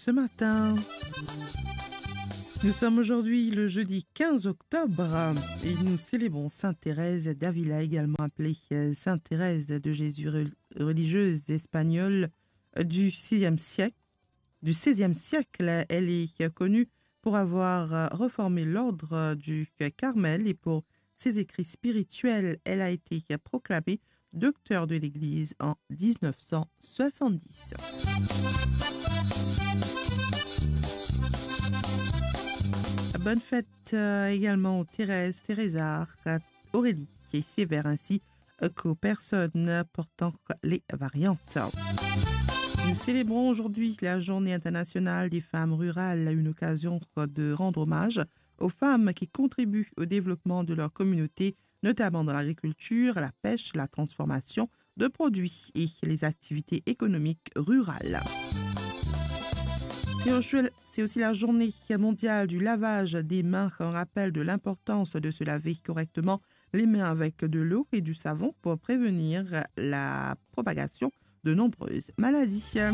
ce matin. Nous sommes aujourd'hui le jeudi 15 octobre et nous célébrons Sainte Thérèse d'Avila, également appelée Sainte Thérèse de Jésus, religieuse espagnole du XVIe siècle. Elle est connue pour avoir reformé l'ordre du Carmel et pour ses écrits spirituels. Elle a été proclamée docteur de l'Église en 1970. Bonne fête également aux Thérèse, Thérésard, Aurélie et Sévère, ainsi qu'aux personnes portant les variantes. Nous célébrons aujourd'hui la Journée internationale des femmes rurales, une occasion de rendre hommage aux femmes qui contribuent au développement de leur communauté, notamment dans l'agriculture, la pêche, la transformation de produits et les activités économiques rurales. C'est aussi la journée mondiale du lavage des mains, un rappel de l'importance de se laver correctement les mains avec de l'eau et du savon pour prévenir la propagation de nombreuses maladies.